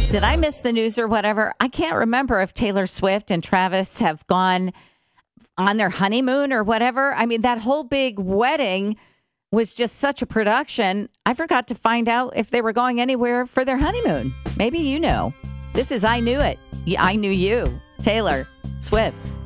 Did I miss the news or whatever? I can't remember if Taylor Swift and Travis have gone on their honeymoon or whatever. I mean, that whole big wedding was just such a production. I forgot to find out if they were going anywhere for their honeymoon. Maybe you know. This is I Knew It. I Knew You. Taylor Swift.